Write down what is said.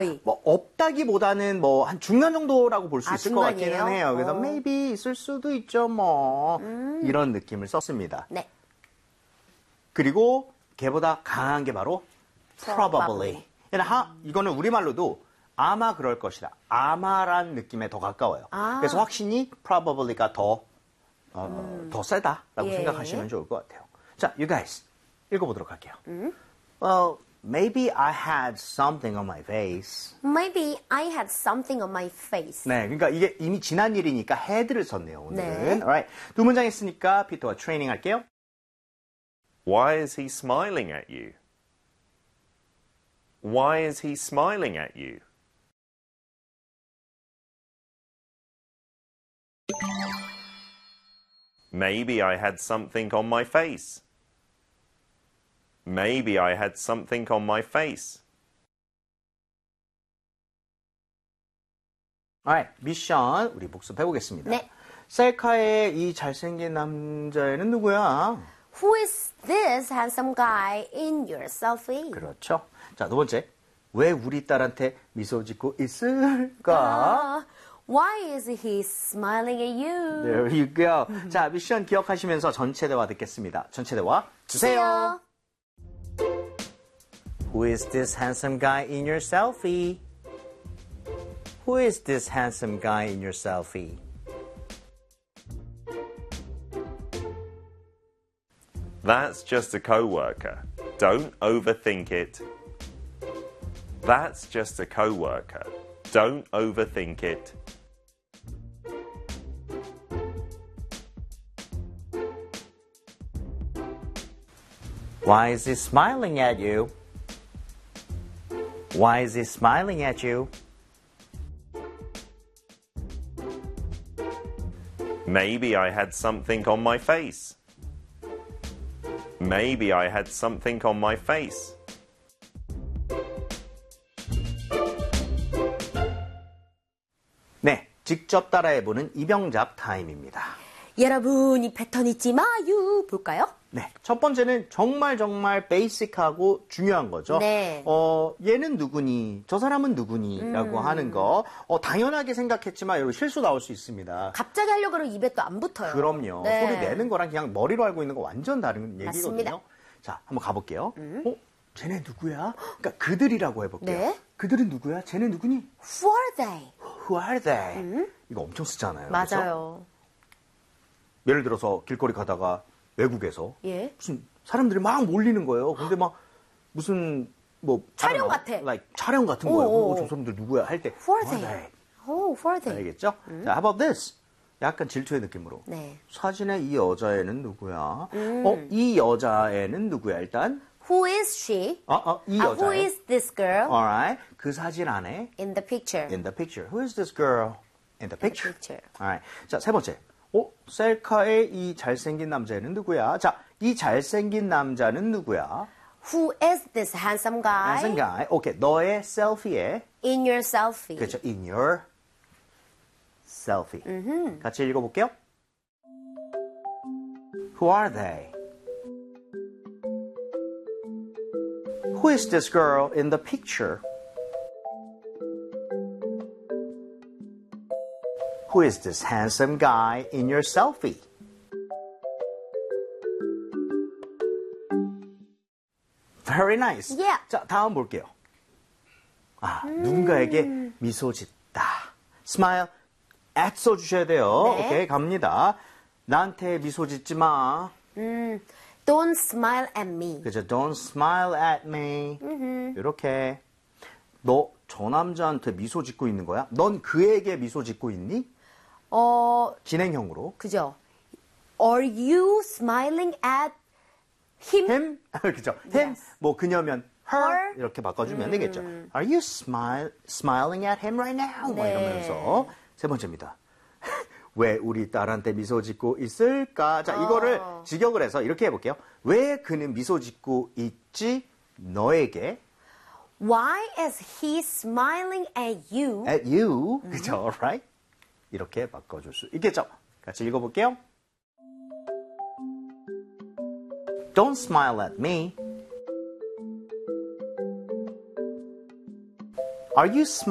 뭐 없다기보다는 뭐 한 중간 정도라고 볼 수 있을 것 같기는 해요. 그래서 maybe 있을 수도 있죠, 뭐 이런 느낌을 썼습니다. 네. 그리고 걔보다 강한 게 바로 probably. 이거는 우리말로도 아마 그럴 것이다. 아마란 느낌에 더 가까워요. 그래서 확신이 probably가 더 세다라고 생각하시면 좋을 것 같아요. 자, you guys 읽어보도록 할게요. Well, maybe I had something on my face. Maybe I had something on my face. 네, 그러니까 이게 이미 지난 일이니까 had를 썼네요, 오늘은. 네. Alright, 두 문장 했으니까 피터와 트레이닝 할게요. Why is he smiling at you? Why is he smiling at you? Maybe I had something on my face. Maybe I had something on my face. Alright, 미션 우리 복습해 보겠습니다. 네. 셀카의 이 잘생긴 남자애는 누구야? Who is this handsome guy in your selfie? 그렇죠. 자, 두 번째. 왜 우리 딸한테 미소 짓고 있을까? Why is he smiling at you? There you go. 자, 미션 기억하시면서 전체 대화 듣겠습니다. 전체 대화 주세요. Who is this handsome guy in your selfie? Who is this handsome guy in your selfie? That's just a coworker. Don't overthink it. That's just a coworker. Don't overthink it. Why is he smiling at you? Why is he smiling at you? Maybe I had something on my face. Maybe I had something on my face. 네, 직접 따라해보는 이병잡 타임입니다. 여러분, 이 패턴 잊지 마요. 볼까요? 네, 첫 번째는 정말 베이직하고 중요한 거죠. 네. 얘는 누구니? 저 사람은 누구니? 라고 하는 거. 당연하게 생각했지만 여러분 실수 나올 수 있습니다. 갑자기 하려고 그러면 입에 또 안 붙어요. 그럼요. 네. 소리 내는 거랑 그냥 머리로 알고 있는 거 완전 다른 얘기거든요. 맞습니다. 자, 한번 가볼게요. 쟤네 누구야? 그러니까 그들이라고 해볼게요. 네. 그들은 누구야? 쟤네 누구니? Who are they? Who are they? 이거 엄청 쓰잖아요. 그렇죠? 맞아요. 예를 들어서 길거리 가다가 외국에서 예. 무슨 사람들이 막 몰리는 거예요. 근데 막 무슨 뭐 촬영 같아. like, 촬영 같은 거예요. 저 사람들 누구야? 할 때 Who are they? Who are they? 알겠죠? 자, how about this? 약간 질투의 느낌으로. 네. 사진에 이 여자애는 누구야? 이 여자애는 누구야? 일단 Who is she? 이 여자애. Who is this girl? Alright. 그 사진 안에 In the picture. in the picture. Who is this girl? In the picture. picture. Alright. 자, 세 번째. 셀카의 이 잘생긴 남자애는 누구야? 자, 이 잘생긴 남자는 누구야? Who is this handsome guy? handsome guy. 오케이. 너의 셀피에 In your selfie. 그렇죠. In your selfie. 같이 읽어볼게요. Who are they? Who is this girl in the picture? Who is this handsome guy in your selfie? Very nice. Yeah. 자, 다음 볼게요. 누군가에게 미소 짓다. Smile at 써주셔야 돼요. 네. 오케이, 갑니다. 나한테 미소 짓지 마. Don't smile at me. 그죠? Don't smile at me. 이렇게. 너 저 남자한테 미소 짓고 있는 거야? 넌 그에게 미소 짓고 있니? 진행형으로. 그죠? Are you smiling at him? 그죠? him, Yes. 뭐 그녀면 her, Her? 이렇게 바꿔주면 되겠죠. Are you smiling at him right now? 뭐 네. 이러면서. 세 번째입니다. 왜 우리 딸한테 미소 짓고 있을까? 자, 이거를 직역을 해서 이렇게 해볼게요. 왜 그는 미소 짓고 있지? 너에게. Why is he smiling at you? At you. 그죠? Alright? 이렇게 바꿔줄 수 있겠죠? 같이 읽어볼게요. Don't smile at me. Are you